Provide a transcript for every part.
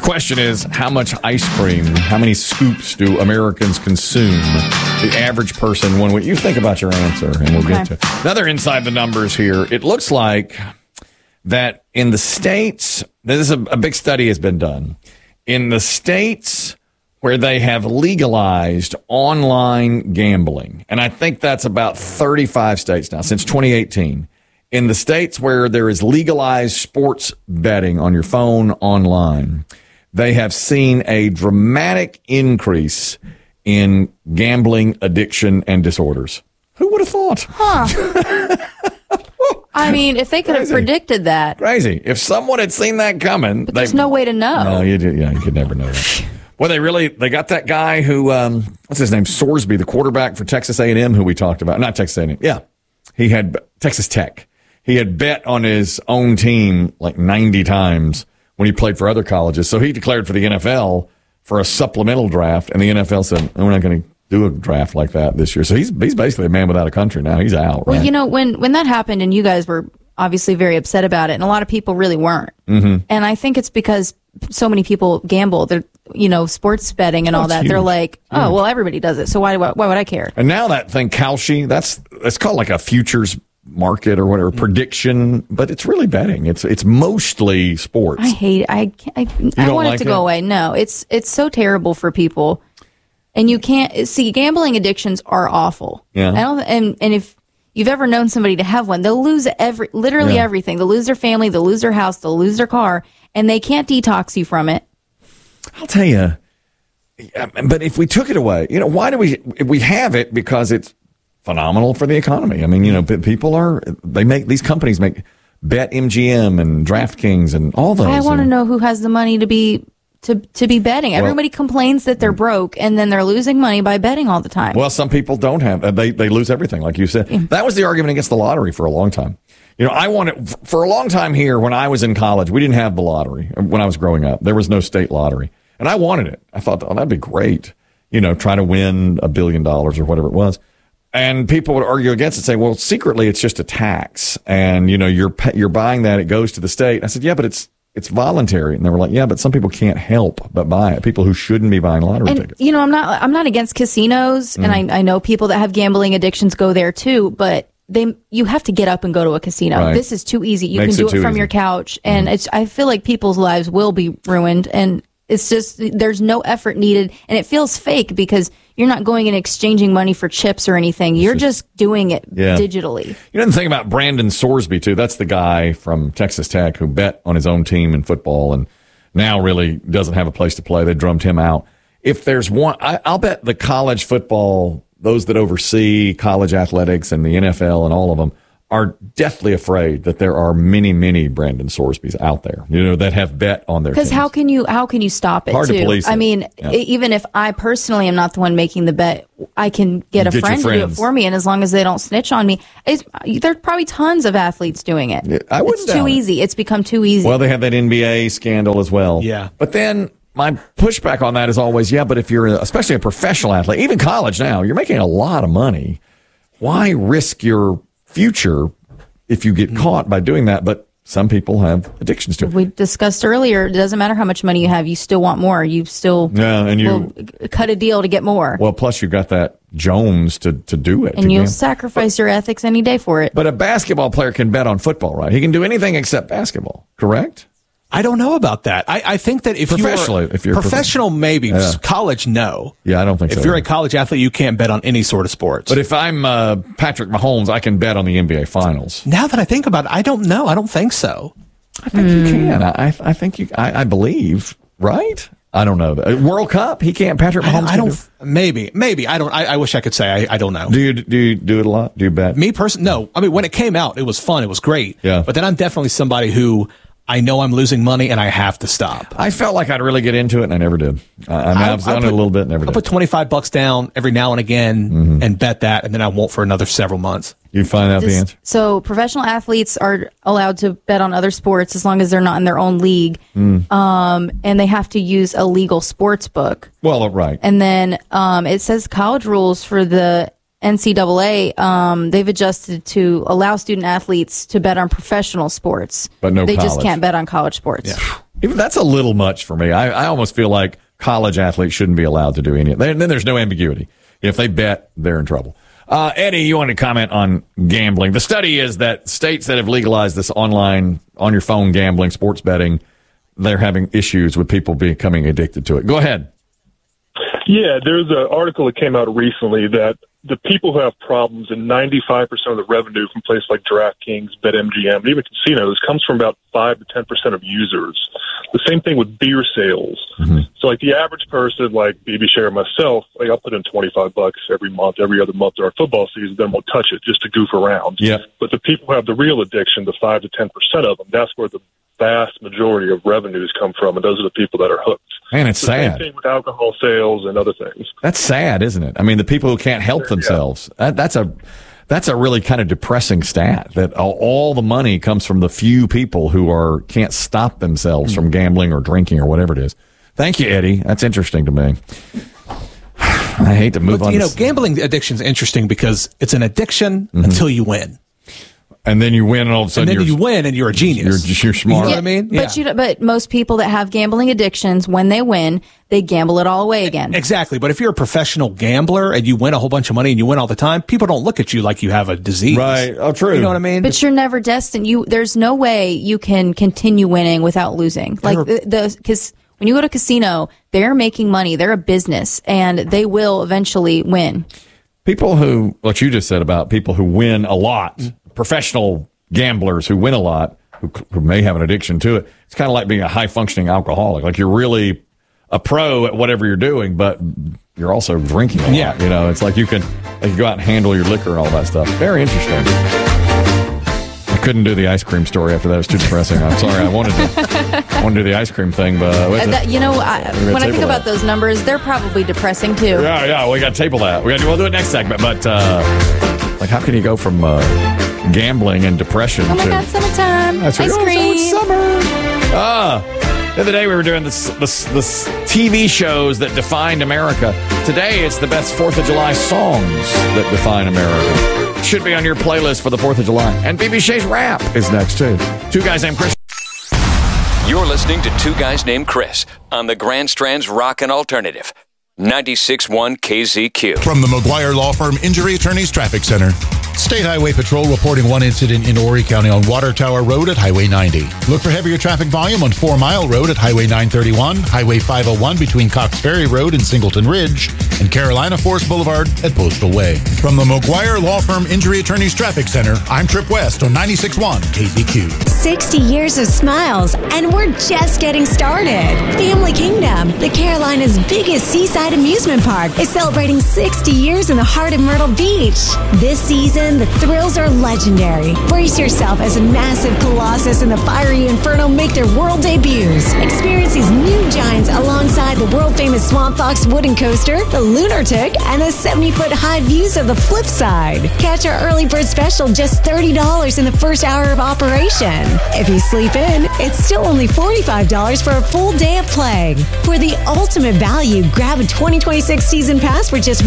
question is, how much ice cream, how many scoops do Americans consume? The average person, one week. You think about your answer, and we'll get to it. Another inside the numbers here. It looks like that in the states, this is a big study has been done. In the states where they have legalized online gambling, and I think that's about 35 states now since 2018. In the states where there is legalized sports betting on your phone online, they have seen a dramatic increase in gambling addiction and disorders. Who would have thought? Huh. I mean, if they could have predicted that. Crazy. If someone had seen that coming. But there's no way to know. No, you could never know that. Well, they got that guy who, what's his name? Sorsby, the quarterback for Texas A&M, who we talked about. Not Texas A&M. Yeah. He had Texas Tech. He had bet on his own team like 90 times when he played for other colleges. So he declared for the NFL for a supplemental draft, and the NFL said, we're not going to do a draft like that this year. So he's basically a man without a country now. He's out. Well, right? you know, when that happened and you guys were obviously very upset about it, and a lot of people really weren't. Mm-hmm. And I think it's because so many people gamble. They're, sports betting and all that. Huge. They're like, well, everybody does it. So why would I care? And now that thing, Kalshi, it's called like a futures market or whatever, prediction, but it's really betting. It's mostly sports. I hate it. I want it to go away. No, it's so terrible for people. And you can't see, gambling addictions are awful. Yeah. And if you've ever known somebody to have one, they'll lose everything. They'll lose their family, they'll lose their house, they'll lose their car, and they can't detox you from it. I'll tell you. But if we took it away, why do we have it? Because it's phenomenal for the economy. I mean, these companies make BetMGM and DraftKings and all those. I want to know who has the money to be betting. Well, everybody complains that they're broke and then they're losing money by betting all the time. Well, some people don't have. They lose everything, like you said. That was the argument against the lottery for a long time. I wanted for a long time here when I was in college. We didn't have the lottery when I was growing up. There was no state lottery, and I wanted it. I thought, that'd be great. Try to win $1 billion or whatever it was. And people would argue against it, say, well, secretly it's just a tax, and you're buying that, it goes to the state. I said, yeah, but it's voluntary. And they were like, yeah, but some people can't help but buy it. People who shouldn't be buying lottery tickets. I'm not against casinos, and I know people that have gambling addictions go there too, but you have to get up and go to a casino. Right. This is too easy. You can do it from your couch, and I feel like people's lives will be ruined, and it's just there's no effort needed, and it feels fake because you're not going and exchanging money for chips or anything. You're just doing it digitally. You didn't think about Brandon Sorsby, too. That's the guy from Texas Tech who bet on his own team in football and now really doesn't have a place to play. They drummed him out. If there's one, I'll bet the college football, those that oversee college athletics and the NFL and all of them, are deathly afraid that there are many, many Brandon Sorsbys out there, that have bet on their teams. Because how can you stop it? Hard too? To police it. I mean, even if I personally am not the one making the bet, I can get a friend to do it for me, and as long as they don't snitch on me, there's probably tons of athletes doing it. It's too easy. It's become too easy. Well, they had that NBA scandal as well. Yeah, but then my pushback on that is always, but if you're especially a professional athlete, even college now, you're making a lot of money. Why risk your future if you get caught by doing that? But some people have addictions to it. We discussed earlier, it doesn't matter how much money you have, you still want more. You still will cut a deal to get more. Well, plus you got that Jones to do it. And you'll sacrifice your ethics any day for it. But a basketball player can bet on football, right? He can do anything except basketball, correct? I don't know about that. I think that if you're professional, maybe. Yeah. College, no. Yeah, I don't think so. If you're a college athlete, you can't bet on any sort of sports. But if I'm Patrick Mahomes, I can bet on the NBA Finals. Now that I think about it, I don't know. I don't think so. I think you can. I think you. I believe, right? I don't know. World Cup, he can't. Patrick Mahomes. I don't. Maybe. I don't. I wish I could say. I don't know. Do you do it a lot? Do you bet? Me personally, no. I mean, when it came out, it was fun. It was great. Yeah. But then I'm definitely somebody who, I know I'm losing money and I have to stop. I felt like I'd really get into it and I never did. I've done it a little bit and never did. I'll put $25 down every now and again and bet that, and then I won't for another several months. You find out the answer? So professional athletes are allowed to bet on other sports as long as they're not in their own league. And they have to use a legal sports book. Well, right. And then it says college rules for the NCAA, they've adjusted to allow student athletes to bet on professional sports. But no They college. just can't bet on college sports. Yeah. Even that's a little much for me. I almost feel like college athletes shouldn't be allowed to do any of that. And then there's no ambiguity. If they bet, they're in trouble. Eddie, you want to comment on gambling? The study is that states that have legalized this online, on your phone gambling, sports betting, they're having issues with people becoming addicted to it. Go ahead. Yeah, there's an article that came out recently that the people who have problems, and 95% of the revenue from places like DraftKings, BetMGM, and even casinos comes from about 5 to 10% of users. The same thing with beer sales. Mm-hmm. So like the average person, like BB Share and myself, like I'll put in $25 every month, every other month during football season, then we'll touch it just to goof around. Yeah. But the people who have the real addiction, the 5 to 10% of them, that's where the vast majority of revenues come from, and those are the people that are hooked. Man, it's sad. Same thing with alcohol sales and other things. That's sad, isn't it? I mean, the people who can't help themselves. Yeah. That's a really kind of depressing stat, that all the money comes from the few people who can't stop themselves from gambling or drinking or whatever it is. Thank you, Eddie. That's interesting to me. I hate to move on. Gambling addiction is interesting because it's an addiction until you win. And then you win, and all of a sudden you win, and you're a genius. You're smart. You know what I mean? But most people that have gambling addictions, when they win, they gamble it all away again. Exactly. But if you're a professional gambler and you win a whole bunch of money and you win all the time, people don't look at you like you have a disease. Right. Oh, true. You know what I mean? But you're never destined. There's no way you can continue winning without losing. Like because when you go to a casino, they're making money. They're a business, and they will eventually win. People who, what you just said about people who win a lot, professional gamblers who win a lot, who may have an addiction to it, it's kind of like being a high-functioning alcoholic. Like, you're really a pro at whatever you're doing, but you're also drinking a lot. Yeah. You know, it's like you can go out and handle your liquor and all that stuff. Very interesting. I couldn't do the ice cream story after that. It was too depressing. I'm sorry. I wanted to do the ice cream thing, but when I think about those numbers, they're probably depressing too. Yeah. We got to table that. We'll do it next segment. But like, how can you go from gambling and depression? Oh my God, summertime! Ice cream. Summer. The other day we were doing this TV shows that defined America. Today it's the best 4th of July songs that define America. Should be on your playlist for the 4th of July. And BB Shay's rap is next, too. Two Guys Named Chris. You're listening to Two Guys Named Chris on the Grand Strand's Rockin' Alternative. 96.1 KZQ. From the McGuire Law Firm Injury Attorneys Traffic Center. State Highway Patrol reporting one incident in Horry County on Water Tower Road at Highway 90. Look for heavier traffic volume on 4 Mile Road at Highway 931, Highway 501 between Cox Ferry Road and Singleton Ridge, and Carolina Forest Boulevard at Postal Way. From the McGuire Law Firm Injury Attorneys Traffic Center, I'm Trip West on 96.1 KZQ. 60 years of smiles, and we're just getting started. Family Kingdom, the Carolinas' biggest seaside amusement park, is celebrating 60 years in the heart of Myrtle Beach. This season, the thrills are legendary. Brace yourself as a massive colossus and the fiery inferno make their world debuts. Experience these new giants alongside the world-famous Swamp Fox wooden coaster, the Lunar Tick, and the 70-foot high views of the flip side. Catch our early bird special just $30 in the first hour of operation. If you sleep in, it's still only $45 for a full day of play. For the ultimate value, grab a 2026 season pass for just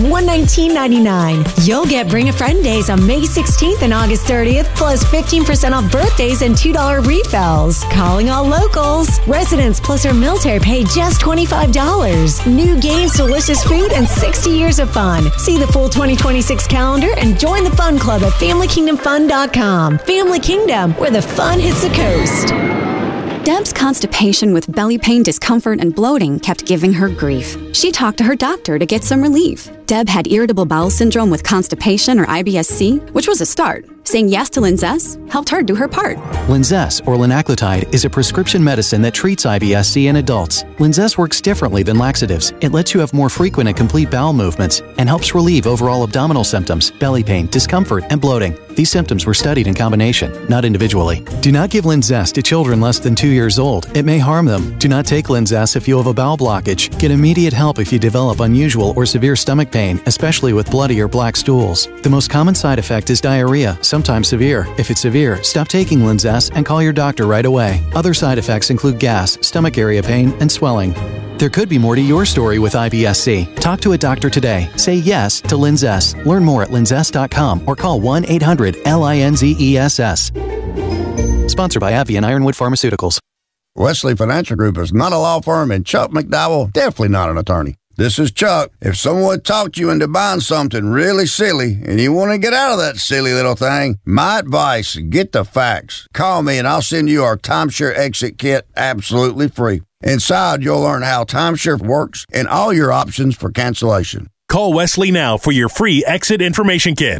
$119.99. You'll get Bring a Friend days on May 16th and August 30th, plus 15% off birthdays and $2 refills. Calling all locals. Residents plus our military pay just $25. New games, delicious food, and 60 years of fun. See the full 2026 calendar and join the fun club at FamilyKingdomFun.com. Family Kingdom, where the fun hits the coast. Deb's constipation with belly pain, discomfort, and bloating kept giving her grief. She talked to her doctor to get some relief. Deb had irritable bowel syndrome with constipation, or IBS-C, which was a start. Saying yes to Linzess helped her do her part. Linzess, or linaclotide, is a prescription medicine that treats IBS-C in adults. Linzess works differently than laxatives. It lets you have more frequent and complete bowel movements and helps relieve overall abdominal symptoms, belly pain, discomfort, and bloating. These symptoms were studied in combination, not individually. Do not give Linzess to children less than 2 years old. It may harm them. Do not take Linzess if you have a bowel blockage. Get immediate help if you develop unusual or severe stomach pain, especially with bloody or black stools. The most common side effect is diarrhea, sometimes severe. If it's severe, stop taking Linzess and call your doctor right away. Other side effects include gas, stomach area pain, and swelling. There could be more to your story with IBS-C. Talk to a doctor today. Say yes to Linzess. Learn more at linzess.com or call 1-800-LINZESS. Sponsored by AbbVie and Ironwood Pharmaceuticals. Wesley Financial Group is not a law firm, and Chuck McDowell, definitely not an attorney. This is Chuck. If someone talked you into buying something really silly and you want to get out of that silly little thing, my advice, get the facts. Call me and I'll send you our timeshare exit kit absolutely free. Inside, you'll learn how timeshare works and all your options for cancellation. Call Wesley now for your free exit information kit.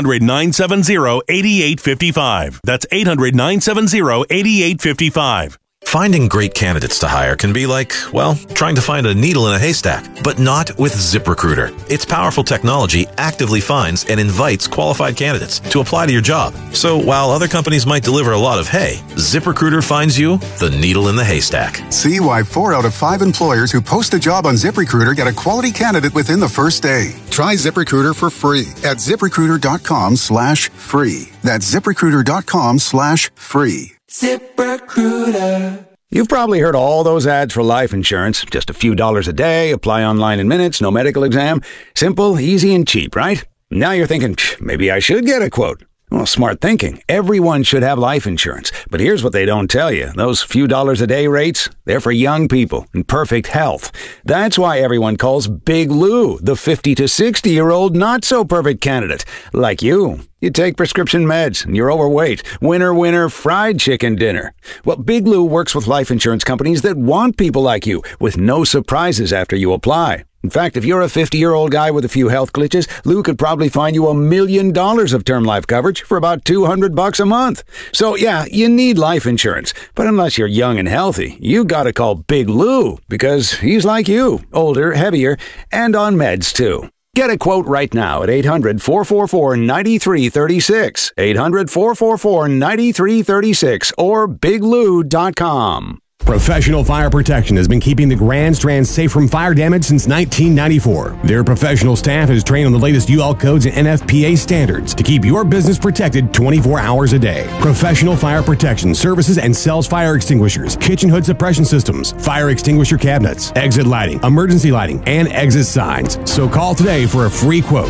800-970-8855. That's 800-970-8855. Finding great candidates to hire can be like, well, trying to find a needle in a haystack, but not with ZipRecruiter. Its powerful technology actively finds and invites qualified candidates to apply to your job. So while other companies might deliver a lot of hay, ZipRecruiter finds you the needle in the haystack. See why 4 out of 5 employers who post a job on ZipRecruiter get a quality candidate within the first day. Try ZipRecruiter for free at ZipRecruiter.com/free. That's ZipRecruiter.com/free. ZipRecruiter. You've probably heard all those ads for life insurance. Just a few dollars a day, apply online in minutes, no medical exam. Simple, easy, and cheap, right? Now you're thinking, maybe I should get a quote. Well, smart thinking. Everyone should have life insurance. But here's what they don't tell you. Those few dollars a day rates, they're for young people in perfect health. That's why everyone calls Big Lou the 50 to 60-year-old not-so-perfect candidate. Like you. You take prescription meds and you're overweight. Winner, fried chicken dinner. Well, Big Lou works with life insurance companies that want people like you with no surprises after you apply. In fact, if you're a 50-year-old guy with a few health glitches, Lou could probably find you $1 million of term life coverage for about $200 a month. So yeah, you need life insurance. But unless you're young and healthy, you gotta call Big Lou because he's like you, older, heavier, and on meds too. Get a quote right now at 800-444-9336, 800-444-9336, or biglou.com. Professional Fire Protection has been keeping the Grand Strand safe from fire damage since 1994. Their professional staff is trained on the latest UL codes and NFPA standards to keep your business protected 24 hours a day. Professional Fire Protection services and sells fire extinguishers, kitchen hood suppression systems, fire extinguisher cabinets, exit lighting, emergency lighting, and exit signs. So call today for a free quote,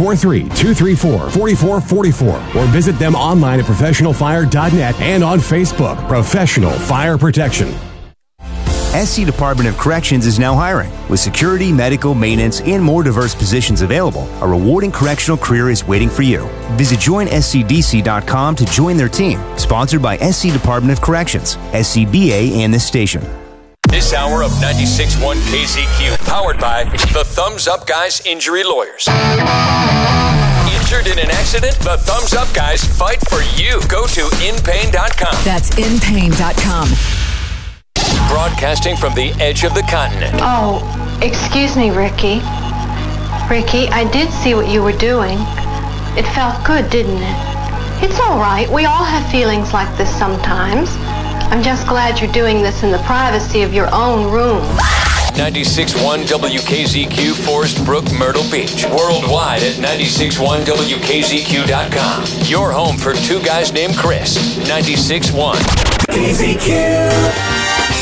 843-234-4444, or visit them online at professionalfire.net and on Facebook. Professional Fire Protection. SC Department of Corrections is now hiring. With security, medical, maintenance, and more diverse positions available, a rewarding correctional career is waiting for you. Visit joinscdc.com to join their team. Sponsored by SC Department of Corrections, SCBA, and this station. This hour of 96.1 KZQ, powered by the Thumbs Up Guys Injury Lawyers. Injured in an accident? The Thumbs Up Guys fight for you. Go to inpain.com. That's inpain.com. Broadcasting from the edge of the continent. Oh, excuse me, Ricky. Ricky, I did see what you were doing. It felt good, didn't it? It's all right. We all have feelings like this sometimes. I'm just glad you're doing this in the privacy of your own room. 96.1 WKZQ, Forest Brook, Myrtle Beach. Worldwide at 96.1WKZQ.com. Your home for two guys named Chris. 96.1 KZQ.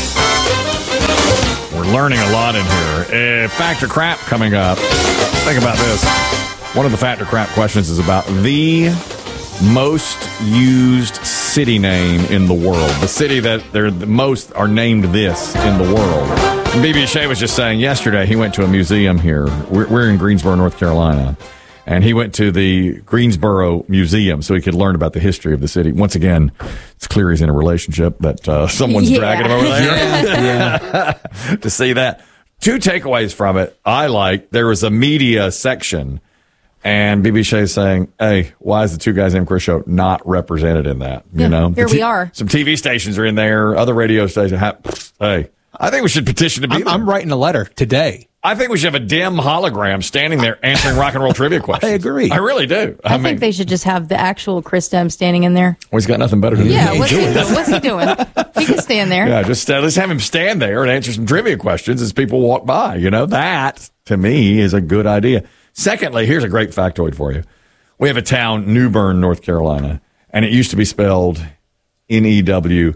We're learning a lot in here. Factor crap coming up. Think about this. One of the factor crap questions is about the most used city name in the world. The city that they're the most are named this in the world. And BB Shea was just saying yesterday he went to a museum here. We're in Greensboro, North Carolina. And he went to the Greensboro Museum so he could learn about the history of the city. Once again, it's clear he's in a relationship that someone's dragging him over there to see that. Two takeaways from it I like. There was a media section, and BB Shea is saying, hey, why is the Two Guys Named Chris show not represented in that? You know, here we are. Some TV stations are in there, other radio stations. Hey, I think we should petition to be there. I'm writing a letter today. I think we should have a dim hologram standing there answering rock and roll trivia questions. I agree. I really do. I think they should just have the actual Chris Dem standing in there. Well, he's got nothing better to do. Yeah, what's he doing? He can stand there. Yeah, just let's have him stand there and answer some trivia questions as people walk by. You know, that, to me, is a good idea. Secondly, here's a great factoid for you. We have a town, New Bern, North Carolina, and it used to be spelled Newberne.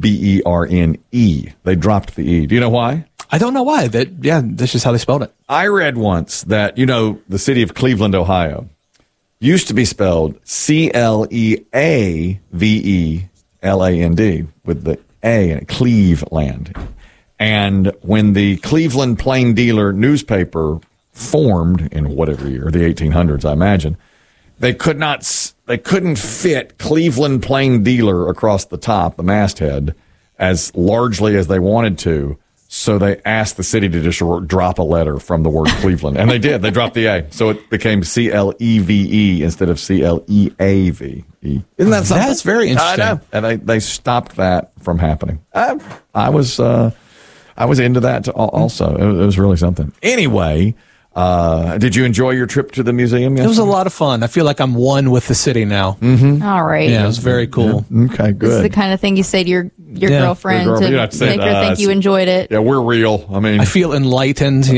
They dropped the E. Do you know why? I don't know why. That's just how they spelled it. I read once that, the city of Cleveland, Ohio, used to be spelled Cleaveland with the A in it, Cleveland. And when the Cleveland Plain Dealer newspaper formed in whatever year, the 1800s, I imagine, they couldn't fit Cleveland Plain Dealer across the top, the masthead, as largely as they wanted to. So they asked the city to just drop a letter from the word Cleveland. And they did. They dropped the A. So it became Cleve instead of Cleave. Isn't that something? That's very interesting. I know. And they stopped that from happening. I was into that also. It was really something. Anyway, did you enjoy your trip to the museum yesterday? It was a lot of fun. I feel like I'm one with the city now. Mm-hmm. All right. Yeah, it was very cool. Yeah. Okay, good. This is the kind of thing you say to your girlfriend to make her think you enjoyed it. Yeah, we're real. I mean, I feel enlightened,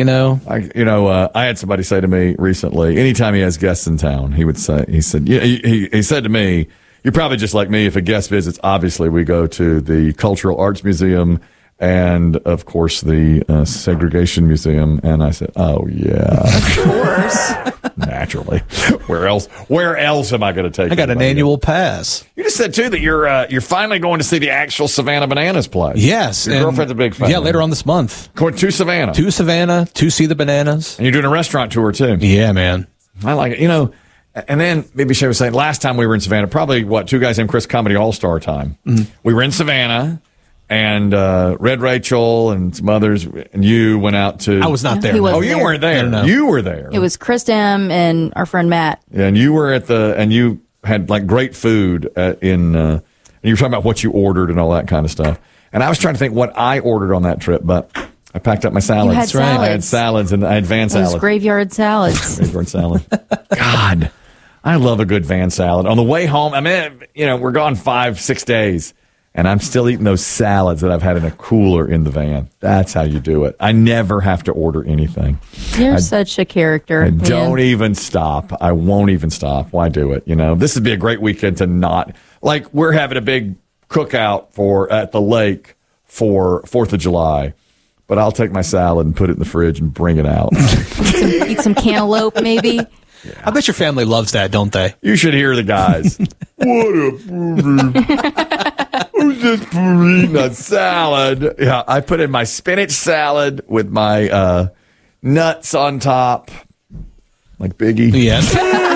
I had somebody say to me recently, anytime he has guests in town, he said to me, you're probably just like me. If a guest visits, obviously we go to the Cultural Arts Museum and, of course, the Segregation Museum. And I said, oh, yeah. Of course. Naturally. Where else am I going to take you? I got an annual pass. You just said, too, that you're finally going to see the actual Savannah Bananas play. Yes. Your girlfriend's a big fan. Yeah, later on this month. Going to Savannah. To see the Bananas. And you're doing a restaurant tour, too. Yeah, man. I like it. And then maybe Shay was saying, last time we were in Savannah, probably, Two Guys Named Chris Comedy All-Star time. Mm-hmm. We were in Savannah. And Red Rachel and some others, and you went out to... I was not there. You weren't there. No. You were there. It was Chris Dem and our friend Matt. Yeah, and you were and you had like great food and you were talking about what you ordered and all that kind of stuff. And I was trying to think what I ordered on that trip, but I packed up my salads. You had salads. I had salads and I had van salads. Those graveyard salads. Graveyard salad. God, I love a good van salad. On the way home, I mean, we're gone 5-6 days. And I'm still eating those salads that I've had in a cooler in the van. That's how you do it. I never have to order anything. You're such a character. I don't even stop. I won't even stop. Why do it? This would be a great weekend to not. Like, we're having a big cookout at the lake for 4th of July. But I'll take my salad and put it in the fridge and bring it out. Eat some cantaloupe, maybe. Yeah. I bet your family loves that, don't they? You should hear the guys. What a who's this eating a salad? Yeah, I put in my spinach salad with my nuts on top, like Biggie. Yes.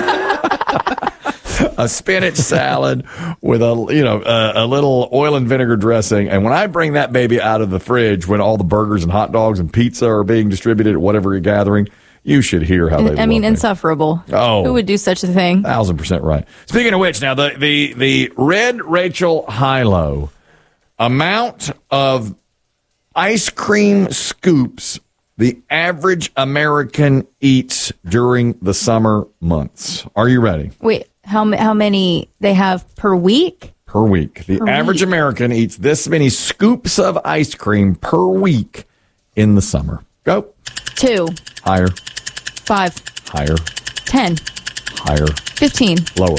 A spinach salad with a little oil and vinegar dressing. And when I bring that baby out of the fridge, when all the burgers and hot dogs and pizza are being distributed at whatever you're gathering, you should hear how they love insufferable. Oh. Who would do such a thing? 1,000% right. Speaking of which, now, the Red Rachel High-Low amount of ice cream scoops the average American eats during the summer months. Are you ready? Wait, how many they have per week? Per week. The average American eats this many scoops of ice cream per week in the summer. Go. 2. Higher. 5. Higher. 10. Higher. 15. Lower.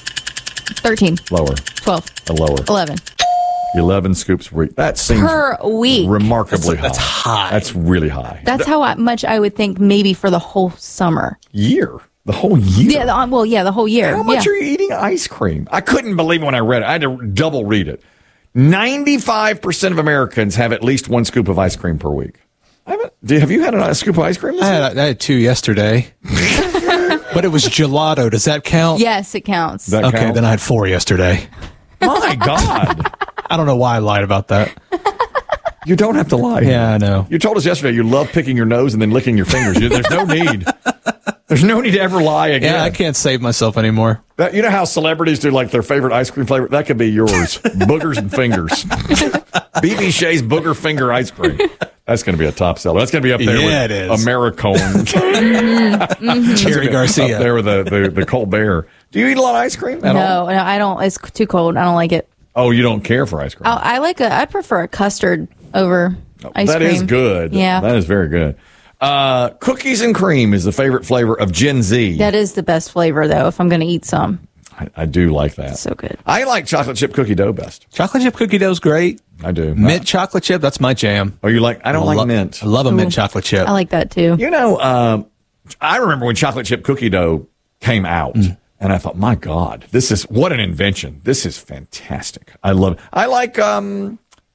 13. Lower. 12. Lower. 11. 11 scoops per week. That seems per week. Remarkably high. That's high. That's really high. That's how much I would think maybe for the whole summer. Year. The whole year. Yeah, the whole year. How much are you eating ice cream? I couldn't believe it when I read it. I had to double read it. 95% of Americans have at least one scoop of ice cream per week. Have you had a scoop of ice cream this week? I had 2 yesterday. But it was gelato. Does that count? Yes, it counts. That counts? Then I had 4 yesterday. My God. I don't know why I lied about that. You don't have to lie. Yeah, I know. You told us yesterday you love picking your nose and then licking your fingers. There's no need. There's no need to ever lie again. Yeah, I can't save myself anymore. You know how celebrities do like their favorite ice cream flavor? That could be yours. Boogers and fingers. BB Shea's Booger Finger Ice Cream. That's going to be a top seller. That's going to be up there with Americone. Jerry Garcia. Up there with the Colbert. Do you eat a lot of ice cream at all? No, I don't. It's too cold. I don't like it. Oh, you don't care for ice cream? I prefer a custard over ice cream. That is good. Yeah. That is very good. Cookies and cream is the favorite flavor of Gen Z. That is the best flavor, though, if I'm going to eat some. I do like that. It's so good. I like chocolate chip cookie dough best. Chocolate chip cookie dough's great. I do. Mint chocolate chip, that's my jam. Oh, you like? I don't like mint. I love a mint chocolate chip. I like that too. You know, I remember when chocolate chip cookie dough came out, and I thought, my God, what an invention! This is fantastic. I love it. I like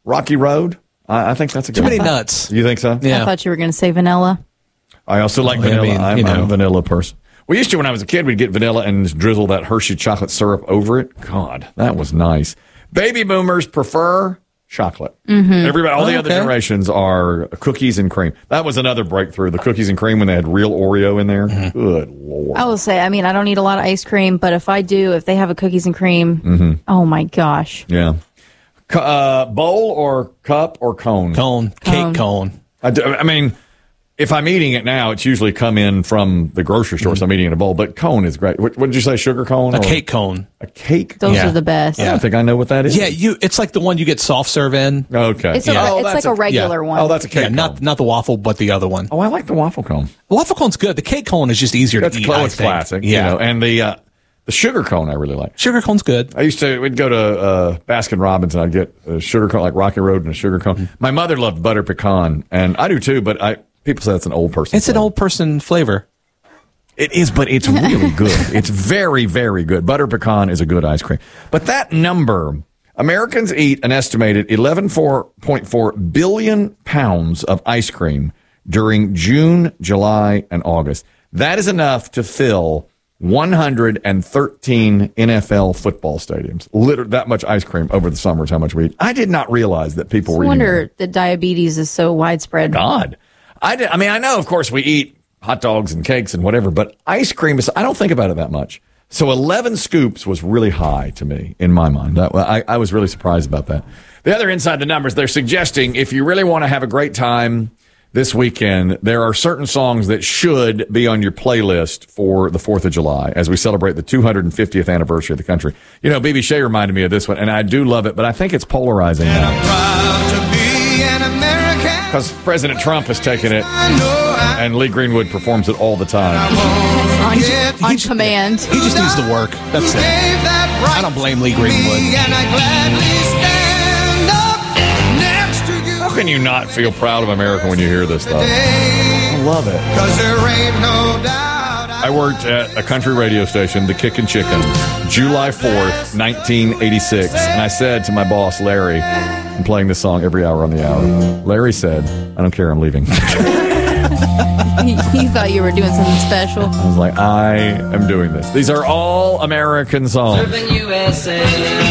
Rocky Road. I think that's a good Too many nuts. You think so? Yeah. I thought you were going to say vanilla. I also like vanilla. I'm a vanilla person. We used to, when I was a kid, we'd get vanilla and drizzle that Hershey chocolate syrup over it. God, that was nice. Baby boomers prefer chocolate. Mm-hmm. Everybody, all the other generations are cookies and cream. That was another breakthrough. The cookies and cream when they had real Oreo in there. Mm-hmm. Good Lord. I will say, I mean, I don't eat a lot of ice cream, but if I do, if they have a cookies and cream, oh my gosh. Yeah. Bowl or cup or cone? Cone. Cake cone. I mean, if I'm eating it now, it's usually come in from the grocery store, so I'm eating in a bowl. But cone is great. What did you say, sugar cone? A cake cone. A cake cone? Those are the best. Yeah, I think I know what that is. Yeah, it's like the one you get soft serve in. Okay. It's like a regular one. Oh, that's a cake cone. Not the waffle, but the other one. Oh, I like the waffle cone. The waffle cone's good. The cake cone is just easier to eat. It's classic. Yeah. You know, and the sugar cone I really like. Sugar cone's good. We'd go to Baskin Robbins and I'd get a sugar cone, like Rocky Road and a sugar cone. Mm-hmm. My mother loved butter pecan, and I do too, but people say that's an old person flavor. An old person flavor. It is, but it's really good. It's very, very good. Butter pecan is a good ice cream. But that number, Americans eat an estimated 11.4 billion pounds of ice cream during June, July, and August. That is enough to fill 113 NFL football stadiums. Literally, that much ice cream over the summer is how much we eat. I did not realize that people were eating. I wonder that diabetes is so widespread. God. I mean, I know, of course, we eat hot dogs and cakes and whatever, but ice cream I don't think about it that much. So 11 scoops was really high to me, in my mind. I was really surprised about that. The other inside the numbers, they're suggesting if you really want to have a great time this weekend, there are certain songs that should be on your playlist for the 4th of July as we celebrate the 250th anniversary of the country. You know, B.B. Shea reminded me of this one, and I do love it, but I think it's polarizing now. I'm proud to be an American. Because President Trump has taken it, and Lee Greenwood performs it all the time. On command. He just needs to work. That's it. I don't blame Lee Greenwood. How can you not feel proud of America when you hear this stuff? I love it. I worked at a country radio station, The Kickin' Chicken, July 4th, 1986. And I said to my boss, Larry, I'm playing this song every hour on the hour. Larry said, I don't care, I'm leaving. You thought you were doing something special. I was like, I am doing this. These are all American songs. Serving USA.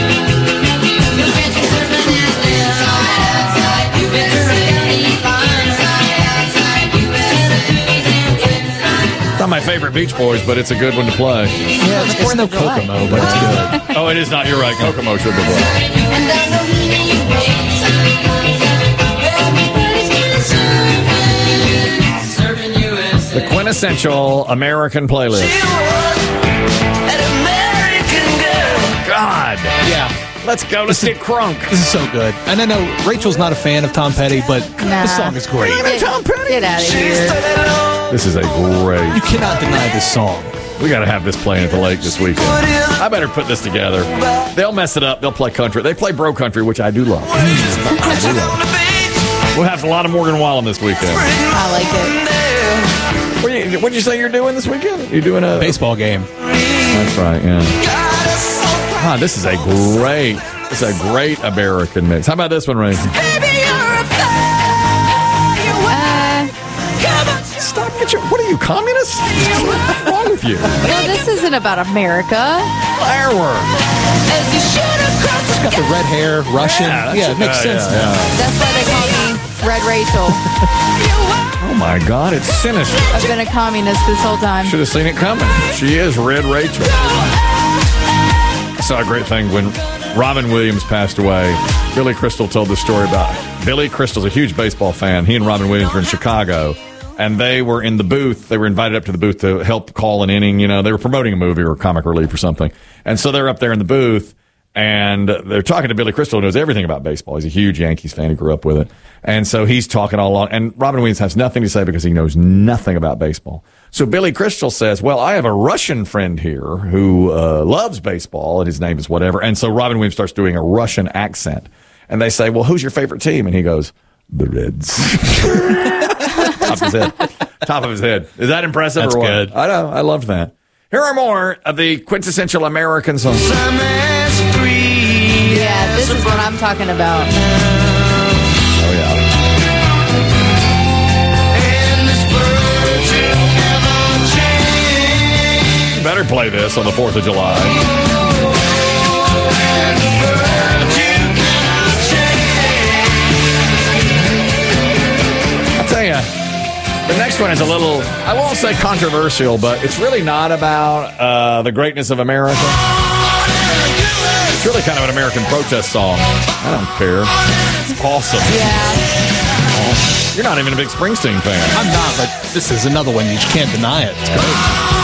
It's not my favorite Beach Boys, but it's a good one to play. Yeah, it's no Kokomo, but it's good. Oh, it is not. You're right. Kokomo should be played. The quintessential American playlist. God. Yeah. Let's go. Let's get crunk. This is so good. And I know Rachel's not a fan of Tom Petty, but this song is great. Tom Petty? Get out of here. This is a great. You cannot deny this song. We got to have this playing at the lake this weekend. I better put this together. They'll mess it up. They'll play country. They play bro country, which I do love. I do love. We'll have a lot of Morgan Wallen this weekend. I like it. What'd you say you're doing this weekend? You're doing a baseball game. That's right. Yeah. God, this is a great American mix. How about this one, Ray? Stop! What are you, communists? What's wrong with you? Well, this isn't about America. Firework. She's got the red hair, Russian. Yeah, it makes sense. Yeah. That's why they call me Red Rachel. Oh my God, it's sinister. I've been a communist this whole time. Should have seen it coming. She is Red Rachel. I saw a great thing when Robin Williams passed away. Billy Crystal told the story about Billy Crystal's a huge baseball fan. He and Robin Williams were in Chicago, and they were in the booth. They were invited up to the booth to help call an inning. You know, they were promoting a movie or comic relief or something. And so they're up there in the booth, and they're talking to Billy Crystal, who knows everything about baseball. He's a huge Yankees fan. He grew up with it. And so he's talking all along. And Robin Williams has nothing to say because he knows nothing about baseball. So Billy Crystal says, well, I have a Russian friend here who loves baseball, and his name is whatever. And so Robin Williams starts doing a Russian accent. And they say, well, who's your favorite team? And he goes, the Reds. Top of his head. Is that impressive? That's or what? good. I know. I loved that. Here are more of the quintessential American songs. Yeah, this is what I'm talking about. could play this on the 4th of July. I'll tell you, the next one is a little, I won't say controversial, but it's really not about the greatness of America. It's really kind of an American protest song. I don't care. It's awesome. Yeah. You're not even a big Springsteen fan. I'm not, but this is another one. You can't deny it. It's great.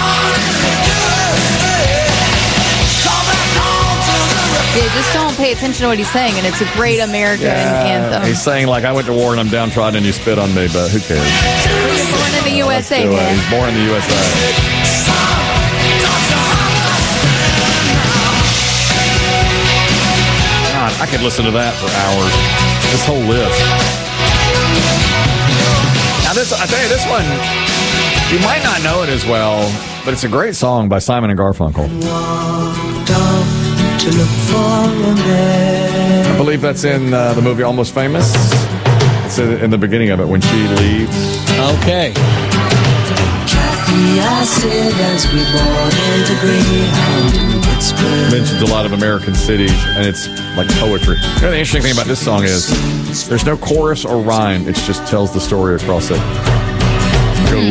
Yeah, just don't pay attention to what he's saying, and it's a great American anthem. He's saying, like, I went to war and I'm downtrodden and you spit on me, but who cares? He's born in the USA, man. He's born in the USA. God, I could listen to that for hours. This whole list. Now, I tell you, this one, you might not know it as well, but it's a great song by Simon and Garfunkel. To look for a man. I believe that's in the movie Almost Famous. It's in the beginning of it when she leaves. Okay. Kathy, I said as we boarded the Greyhound in Pittsburgh. Mentions a lot of American cities, and it's like poetry. You know, the interesting thing about this song is there's no chorus or rhyme. It just tells the story across it.